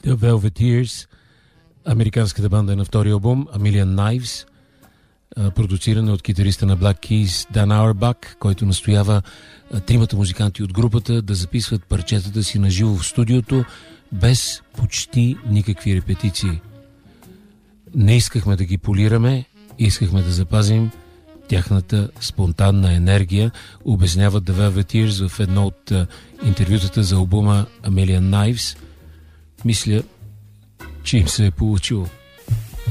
The Velveteers, американската банда на втори албум A Million Knives, продуцирана от китариста на Black Keys Дан Ауербах, който настоява тримата музиканти от групата да записват парчетата си на живо в студиото, без почти никакви репетиции. Не искахме да ги полираме, искахме да запазим тяхната спонтанна енергия, обясняват The Velveteers в едно от интервютата за албума A Million Knives. Мисля, че им се е получило.